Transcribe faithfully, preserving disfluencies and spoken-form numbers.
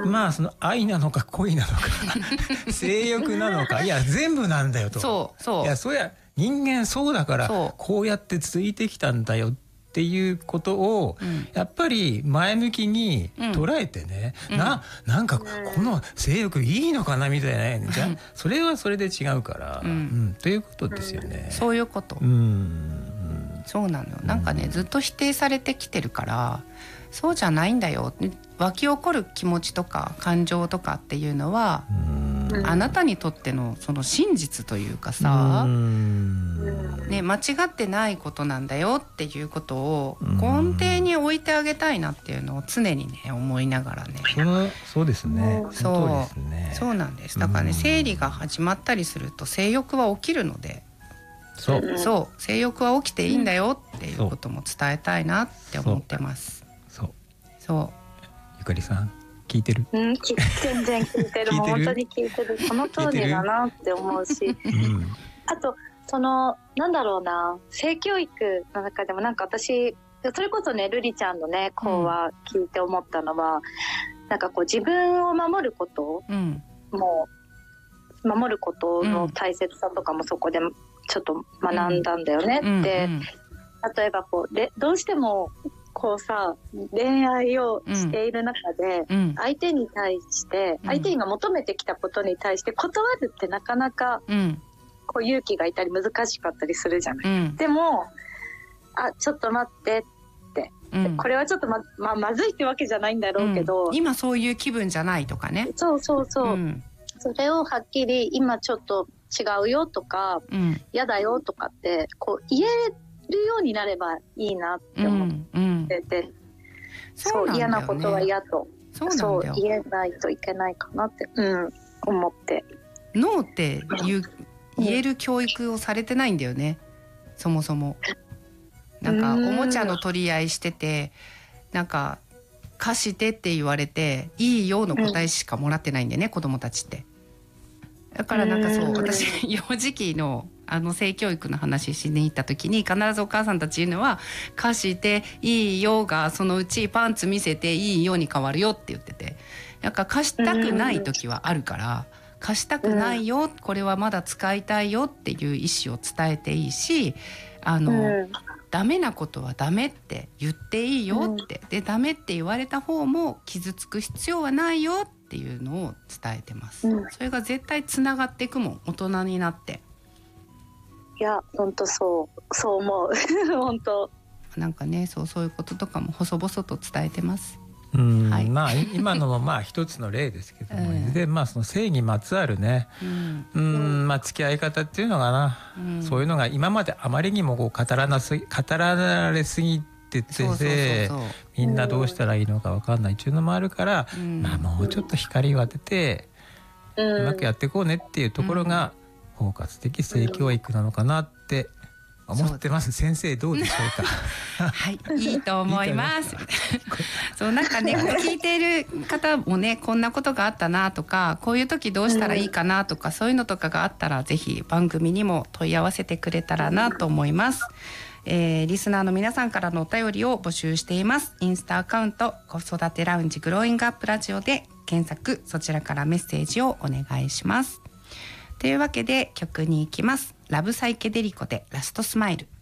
まあその愛なのか恋なのか性欲なのか、いや全部なんだよと。 そうそう、 いやそうや人間そうだからこうやって続いてきたんだよっていうことを、うん、やっぱり前向きに捉えてね、うん、な, なんかこの性欲いいのかなみたいな、じゃそれはそれで違うから、うんうん、ということですよね、 うん、そういうこと、うん、そうなのよ。なんかね、ずっと否定されてきてるから、そうじゃないんだよ、湧き起こる気持ちとか感情とかっていうのは、あなたにとってのその真実というかさ、ね、間違ってないことなんだよっていうことを根底に置いてあげたいなっていうのを常にね思いながらね。 そうですね。 そうですね。 そうなんです。だからね、生理が始まったりすると性欲は起きるので、 そうそう性欲は起きていいんだよっていうことも伝えたいなって思ってます。 そうそうゆかりさん聞いてる？ うん、全然聞いてる。もう本当に聞いてる。その通りだなって思うし、うん、あとそのなんだろうな、性教育の中でもなんか私それこそね、ルリちゃんのね講話聞いて思ったのは、うん、なんかこう自分を守ること、うん、もう守ることの大切さとかもそこでちょっと学んだんだよね、うん、で、うんうん、例えばこうでどうしてもこうさ、恋愛をしている中で、うん、相手に対して、うん、相手が求めてきたことに対して断るってなかなか、うん、こう勇気がいたり難しかったりするじゃない、うん、でもあちょっと待ってって、うん、これはちょっと ま, ま, まずいってわけじゃないんだろうけど、 うん、今そういう気分じゃないとかね、 そうそうそう、うん、それをはっきり今ちょっと違うよとか、うん、嫌だよとかってこう言えるようになればいいなって思ってて、うんうん、そう、そう嫌なことは嫌と、そうそう言えないといけないかなって、うん、思って、 ノーって言う、言える教育をされてないんだよね、そもそも。なんかおもちゃの取り合いしてて、なんか貸してって言われていいよの答えしかもらってないんだよね、うん、子供たちって。だからなんかそう、私幼児期のあの性教育の話しに行った時に必ずお母さんたち言うのは、貸していいよがそのうちパンツ見せていいよに変わるよって言ってて、なんか貸したくない時はあるから貸したくないよ、これはまだ使いたいよっていう意思を伝えていいし、あのダメなことはダメって言っていいよって、でダメって言われた方も傷つく必要はないよっていうのを伝えてます、うん、それが絶対つながっていくもん、大人になって。 いや本当そうそう思う本当なんかね、そうそういうこととかも細々と伝えてます。 うん、はい、まあ今のもまあ一つの例ですけども、うん、でまあその性にまつわるね、うん、うんまあ付き合い方っていうのがな、うん、そういうのが今まであまりにもこう語らなす語られすぎてて、みんなどうしたらいいのか分かんないっていうのもあるから、うん、まあもうちょっと光を当てて、うん、うまくやっていこうねっていうところが包括的性教育なのかなって思ってます。先生どうでしょうか。 はい、いいと思います。そうなんかね、聞いている方もね、こんなことがあったなとか、こういう時どうしたらいいかなとか、そういうのとかがあったらぜひ番組にも問い合わせてくれたらなと思います。えー、リスナーの皆さんからのお便りを募集しています。インスタアカウント子育てラウンジグローイングアップラジオで検索、そちらからメッセージをお願いします。というわけで曲に行きます。ラブサイケデリコでラストスマイル。